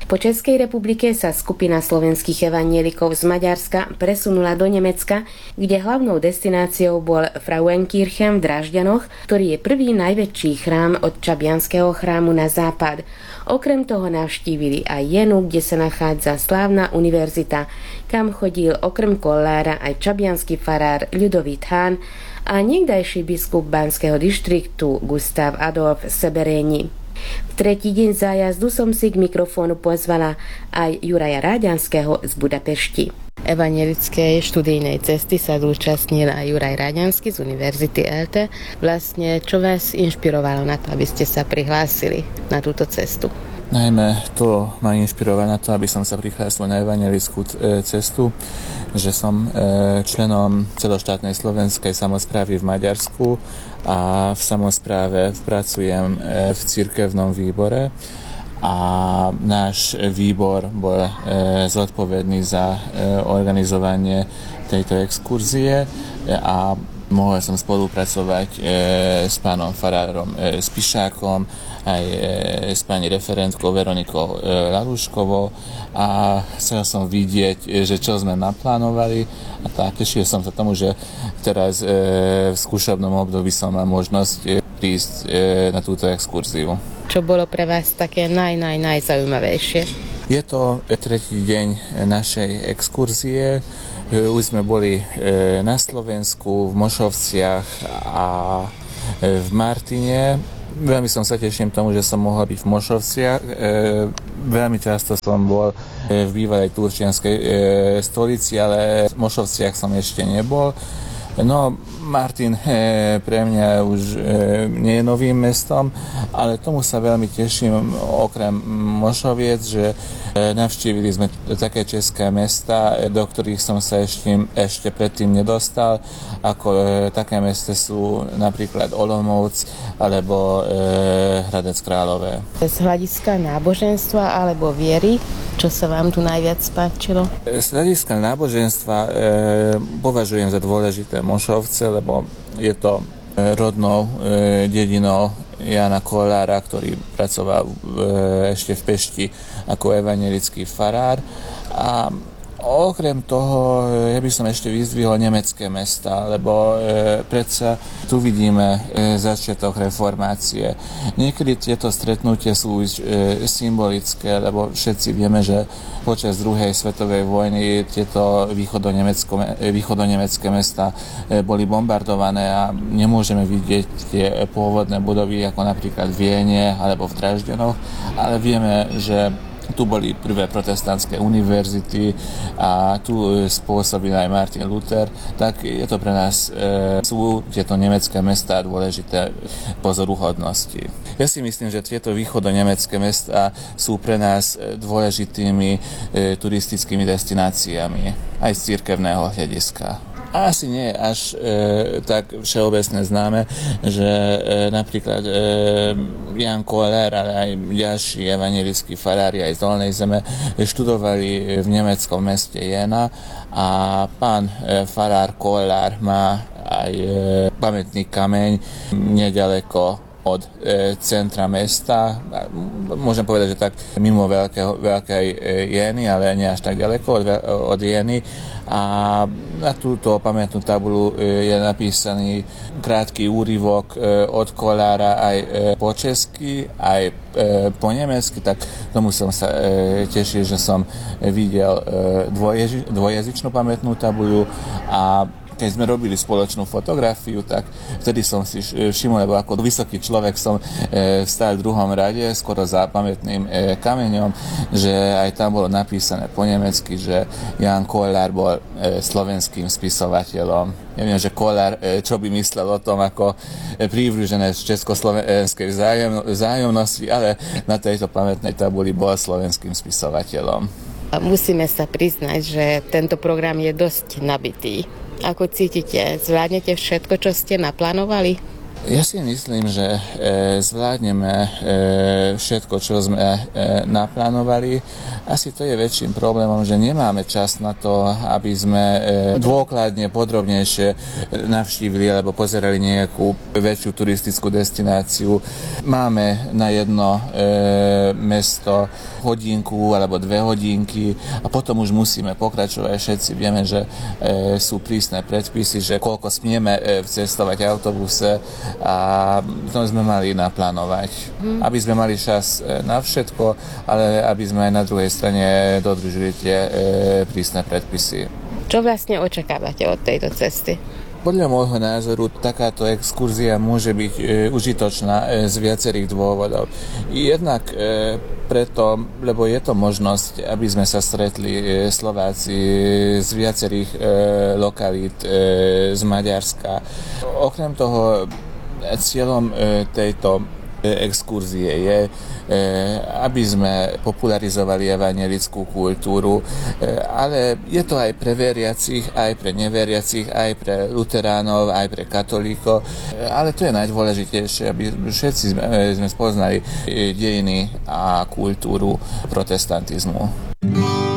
Po Českej republike sa skupina slovenských evanjelikov z Maďarska presunula do Nemecka, kde hlavnou destináciou bol Frauenkirchen v Drážďanoch, ktorý je prvý najväčší chrám od Čabianskeho chrámu na západ. Okrem toho navštívili aj Jenu, kde sa nachádza slávna univerzita, kam chodil okrem Kollára aj čabiansky farár Ľudovít Hán a niekdajší biskup Banského dištriktu Gustav Adolf Seberéni. V tretí deň zájazdu som si k mikrofónu pozvala aj Juraja Ráďanského z Budapešti. Evanjelickej študijnej cesty sa zúčastnil aj Juraj Ráďanský z Univerzity ELTE. Vlastne, čo vás inšpirovalo na to, aby ste sa prihlásili na túto cestu? Najmä to ma inšpirovalo na to, aby som sa prihlásil na evanjelickú cestu, že som členom celoštátnej slovenskej samosprávy v Maďarsku a v samospráve pracujem v cirkevnom výbore a náš výbor bol zodpovedný za organizovanie tejto exkurzie a mohol som spolupracovať s pánom farárom Spišákom, aj s pani referentkou Veronikou Laluškovou a chcel som vidieť, že čo sme naplánovali a tak tešil som sa tomu, že teraz v skúšobnom období som mal možnosť prísť na túto exkurziu. Čo bolo pre vás také najzaujímavejšie? Je to tretí deň našej exkurzie. Už sme boli na Slovensku, v Mošovciach a v Martine. Veľmi som sa teším tomu, že som mohol byť v Mošovciach. Veľmi často som bol v bývalej turčianskej stolici, ale v Mošovciach som ešte nebol. No, Martin pre mňa už nie je novým mestom, ale tomu sa veľmi teším, okrem Mošoviec, že navštívili sme také české mesta, do ktorých som sa ešte predtým nedostal, ako také mesta sú napríklad Olomouc alebo Hradec Králové. Z hľadiska náboženstva alebo viery, čo sa vám tu najviac páčilo? Z hľadiska náboženstva považujem za dôležité Mošovce, lebo je to rodnou dedinou Jana Kollára, ktorý pracoval ešte v Pešti ako evanjelický farár. A okrem toho, ja by som ešte vyzdvihol nemecké mesta, lebo predsa tu vidíme začiatok reformácie. Niekedy tieto stretnutia sú symbolické, lebo všetci vieme, že počas druhej svetovej vojny tieto východonemecké mesta boli bombardované a nemôžeme vidieť tie pôvodné budovy, ako napríklad v Viene alebo v Drážďanoch, ale vieme, že tu boli prvé protestantské univerzity a tu spôsobil aj Martin Luther, tak je to pre nás, sú tieto nemecké mestá dôležité pozoruhodnosti. Ja si myslím, že tieto východonemecké mestá sú pre nás dôležitými turistickými destináciami aj z cirkevného hľadiska. Asi nie až tak všeobecne známe, že napríklad Jan Kollár, ale aj ďalší evanjelickí farári aj z Dolnej Zeme študovali v nemeckom meste Jena a pán farár Kollár má aj pamätný kameň nedaleko od centra mesta. Môžem povedať, že tak mimo veľkej Jeny, ale nie až tak ďaleko od Jeny. A na túto pamätnú tabulu je napísaný krátky úryvok od Kollára aj po česky, aj po nemecky, tak tomu som sa tešil, že som videl dvojazyčnú pamätnú tabuľu a keď sme robili spoločnú fotografiu, tak vtedy som si všimol, lebo ako vysoký človek som stál v druhom rade, skoro za pamätným kameňom, že aj tam bolo napísané po nemecky, že Jan Kollár bol slovenským spisovateľom. Ja viem, že Kollár, čo by myslel o tom, ako prívružené z československej vzájomnosti, ale na tejto pamätnej tabuli bol slovenským spisovateľom. Musíme sa priznať, že tento program je dosť nabitý. Ako cítite? Zvládnete všetko, čo ste naplánovali? Ja si myslím, že zvládneme všetko, čo sme naplánovali. Asi to je väčším problémom, že nemáme čas na to, aby sme dôkladne, podrobnejšie navštívili alebo pozerali nejakú väčšiu turistickú destináciu. Máme na jedno mesto hodinku alebo 2 hodinky a potom už musíme pokračovať. Všetci vieme, že sú prísne predpisy, že koľko smieme cestovať v autobuse a to sme mali naplánovať. Aby sme mali čas na všetko, ale aby sme aj na druhej strane dodržili tie prísne predpisy. Čo vlastne očakávate od tejto cesty? Podľa môjho názoru takáto exkurzia môže byť užitočná z viacerých dôvodov. Jednak preto, lebo je to možnosť, aby sme sa stretli Slováci z viacerých lokalít z Maďarska. Okrem toho, cieľom tejto exkurzie je, aby sme popularizovali evanjelickú kultúru, ale je to aj pre veriacich, aj pre neveriacich, aj pre luteránov, aj pre katolíkov, ale to je najdôležitejšie, aby všetci sme spoznali dejiny a kultúru protestantizmu.